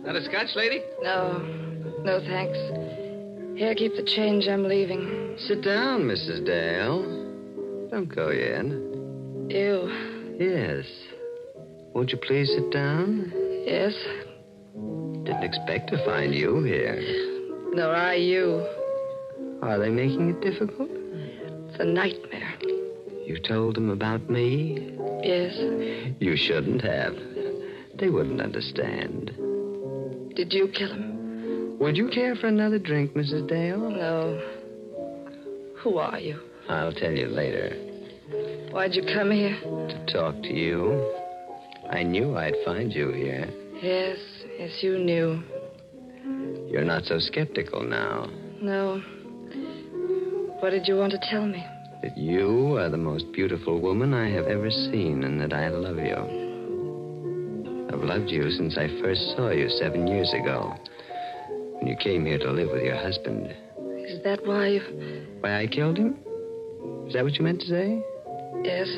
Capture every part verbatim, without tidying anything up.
Not a scotch, lady? No. No, thanks. Here, keep the change. I'm leaving. Sit down, Missus Dale. Don't go yet. You? Yes. Won't you please sit down? Yes. Didn't expect to find you here. Nor I you. Are they making it difficult? It's a nightmare. You told them about me? Yes. You shouldn't have. They wouldn't understand. Did you kill him? Would you care for another drink, Missus Dale? No. Who are you? I'll tell you later. Why'd you come here? To talk to you. I knew I'd find you here. Yes, yes, you knew. You're not so skeptical now. No. What did you want to tell me? That you are the most beautiful woman I have ever seen, and that I love you. I've loved you since I first saw you seven years ago, when you came here to live with your husband. Is that why you... Why I killed him? Is that what you meant to say? Yes.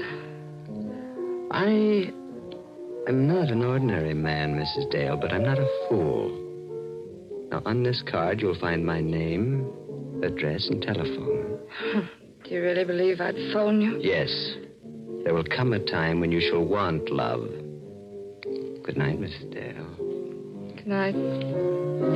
I am not an ordinary man, Missus Dale, but I'm not a fool. Now, on this card, you'll find my name, address, and telephone. Do you really believe I'd phone you? Yes. There will come a time when you shall want love. Good night, Missus Dale. Good night.